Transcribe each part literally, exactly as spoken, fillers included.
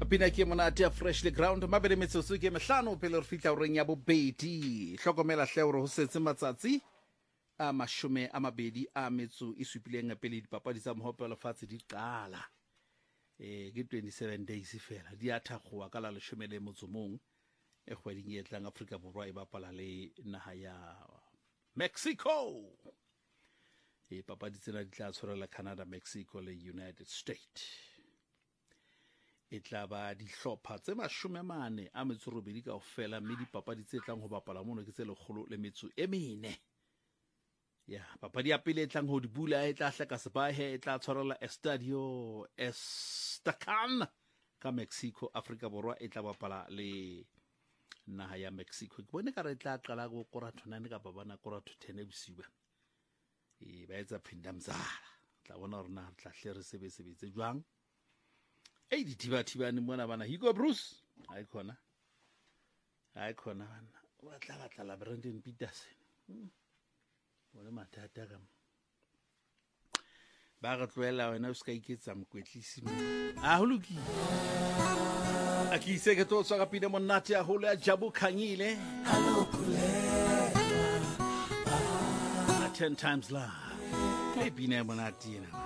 pina ke monate ya freshly ground mabele metsotso ke mehlano pele re fitla o reng ya bobedi hlokomela hle hore ho setse matsatsi a mashome a mabedi a metso e supileng pele dipapadi tsa mohopelo fatshe di qala eh ke twenty-seven days fela di a thakgoa ka la leshome le motso mong e kgweding e tlang Afrika Borwa e bapala le naha ya Mexico e papadi tsena di tla tshwarela Canada, Mexico le United States. E tla ba dihlopha tse mashome mane a metso robedi kaofela mme dipapadi tse tlang ho bapala mono ke tse lekgolo le metso e mene. Ya papadi ya pele e tlang ho di bula e tla hlaka sebahe e tla tshwarela Estadio Azteca ka Mexico. Afrika Borwa e tla bapala le naha ya Mexico. Ke bone ka re tla qala go koratho nane ka babana koratho ten bosiba e ba etsa phinda mzala tla bona rona re tla hle re sebe sebetse jwang. Hey di thiba thiba ni mona bana Hugo Bruce ha ikhona ha ikhona bana wa tla batla la Brandon Peterson bona mathata ka ba ga tloela wena o ska iketsa mkwetlisi a holuki a ki se ke to tswa ka pina monate a hole a Jabu Khanyile ten times live e pina monate na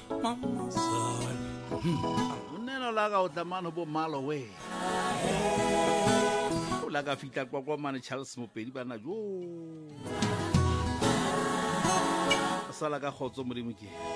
nena la ga o tlamana bo malo we o la ga fitla kwa kwa mane Charles Mopedi bana jo sala ka khotso modimo ke